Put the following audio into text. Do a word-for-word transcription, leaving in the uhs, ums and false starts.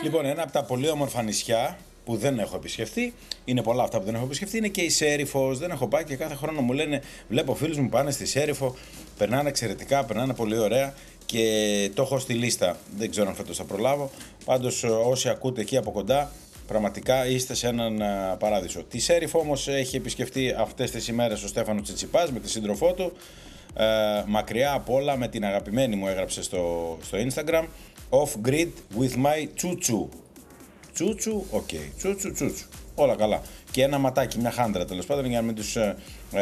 Λοιπόν, ένα από τα πολύ όμορφα νησιά που δεν έχω επισκεφθεί, είναι πολλά αυτά που δεν έχω επισκεφθεί, είναι και η Σέριφος. Δεν έχω πάει και κάθε χρόνο μου λένε, βλέπω φίλους μου πάνε στη Σέριφο, περνάνε εξαιρετικά, περνάνε πολύ ωραία και το έχω στη λίστα. Δεν ξέρω αν φέτος θα προλάβω. Πάντως, όσοι ακούτε εκεί από κοντά, πραγματικά είστε σε έναν α, παράδεισο. Τη Σέριφο όμως έχει επισκεφτεί αυτές τις ημέρες ο Στέφανος Τσιτσιπάς με τη σύντροφό του. Ε, μακριά από όλα, με την αγαπημένη μου έγραψε στο, στο Instagram, off grid with my τσούτσου. Τσούτσου, οκ, okay. τσούτσου, τσούτσου. Όλα καλά. Και ένα ματάκι, μια χάντρα τέλος πάντων, για να μην τους ε,